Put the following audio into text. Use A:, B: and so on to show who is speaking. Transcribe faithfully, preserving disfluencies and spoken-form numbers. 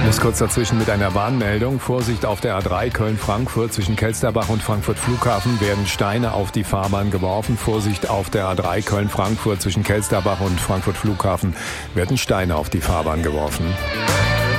A: Muss kurz dazwischen mit einer Warnmeldung. Vorsicht auf der A drei Köln-Frankfurt. Zwischen Kelsterbach und Frankfurt Flughafen werden Steine auf die Fahrbahn geworfen. Vorsicht auf der A drei Köln-Frankfurt. Zwischen Kelsterbach und Frankfurt Flughafen werden Steine auf die Fahrbahn geworfen.